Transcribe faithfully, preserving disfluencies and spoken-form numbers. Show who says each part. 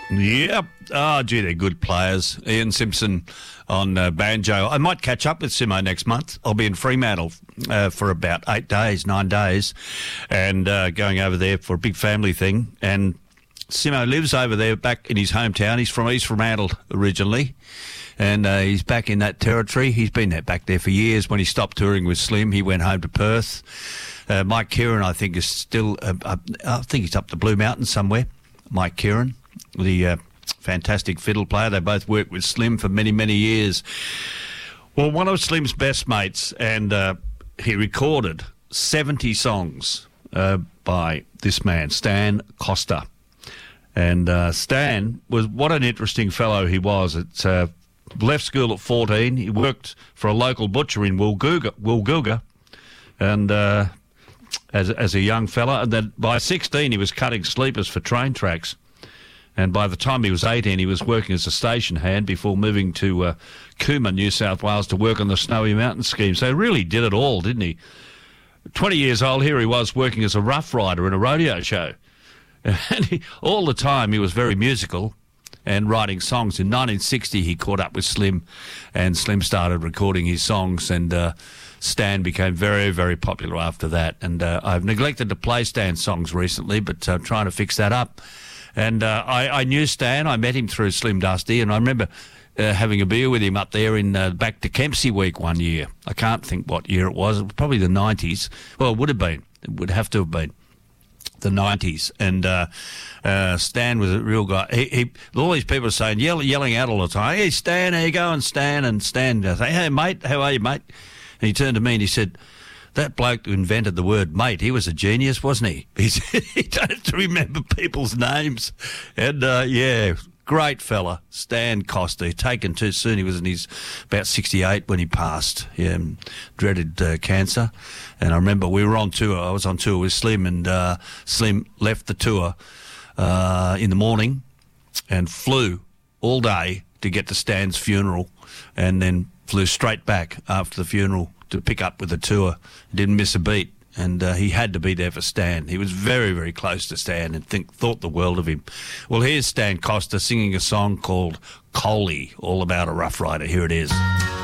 Speaker 1: Yep. Oh, gee, they're good players. Ian Simpson on uh, banjo. I might catch up with Simo next month. I'll be in Fremantle uh, for about eight days, nine days, and uh, going over there for a big family thing. And Simo lives over there back in his hometown. He's from East Fremantle originally, and uh, he's back in that territory. He's been there, back there for years. When he stopped touring with Slim, he went home to Perth. Uh, Mike Kieran, I think, is still, uh, up, I think he's up the Blue Mountains somewhere. Mike Kieran, the uh, fantastic fiddle player. They both worked with Slim for many, many years. Well, one of Slim's best mates, and uh, he recorded seventy songs uh, by this man, Stan Costa. And uh, Stan was, what an interesting fellow he was. It's, uh, left school at fourteen. He worked for a local butcher in Woolgoolga, Woolgoolga and uh, as, as a young fella. And then by sixteen, he was cutting sleepers for train tracks. And by the time he was eighteen, he was working as a station hand before moving to uh, Cooma, New South Wales, to work on the Snowy Mountain scheme. So he really did it all, didn't he? twenty years old, here he was working as a rough rider in a rodeo show. And he, all the time he was very musical and writing songs. In nineteen sixty, he caught up with Slim, and Slim started recording his songs, and uh, Stan became very, very popular after that. And uh, I've neglected to play Stan's songs recently, but I'm uh, trying to fix that up. And uh, I, I knew Stan. I met him through Slim Dusty, and I remember uh, having a beer with him up there in uh, back to Kempsey Week one year. I can't think what year it was. It was probably the nineties. Well, it would have been. It would have to have been the nineties. And uh, uh, Stan was a real guy. He, he, all these people are saying, yell, yelling out all the time, "Hey, Stan, how you going, Stan?" And Stan uh, say, "Hey, mate, how are you, mate?" And he turned to me and he said, "That bloke who invented the word mate, he was a genius, wasn't he?" He said he don't have to remember people's names. And, uh, yeah, great fella, Stan Costa. Taken too soon. He was in his about sixty-eight when he passed. Yeah, dreaded uh, cancer. And I remember we were on tour. I was on tour with Slim, and uh, Slim left the tour uh, in the morning and flew all day to get to Stan's funeral, and then flew straight back after the funeral to pick up with the tour. Didn't miss a beat, and uh, he had to be there for Stan. He was very, very close to Stan and think, thought the world of him. Well, here's Stan Costa singing a song called Coley, all about a rough rider. Here it is.